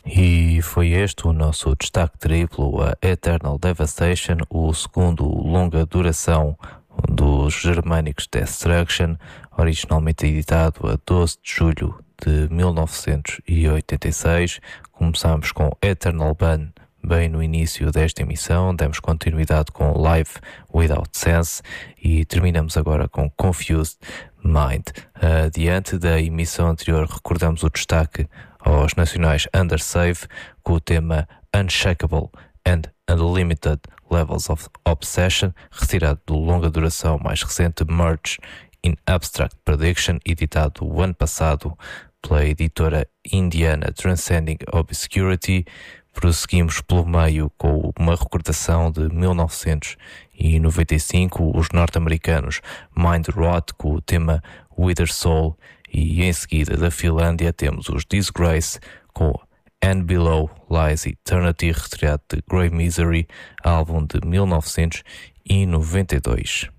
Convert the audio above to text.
E foi este o nosso destaque triplo, a Eternal Devastation, o segundo longa duração dos germânicos Destruction, originalmente editado a 12 de julho de 1986. Começamos com Eternal Ban bem no início desta emissão, demos continuidade com Life Without Sense e terminamos agora com Confused Mind. Diante da emissão anterior, recordamos o destaque aos nacionais Under Save com o tema Unshakable and Unlimited Levels of Obsession, retirado do longa duração mais recente Merge in Abstract Prediction, editado o ano passado pela editora indiana Transcending Obscurity. Prosseguimos pelo meio com uma recordação de 1995, os norte-americanos Mind Rot com o tema Wither Soul, e em seguida da Finlândia temos os Disgrace com And Below Lies Eternity, retirado de Grey Misery, álbum de 1992.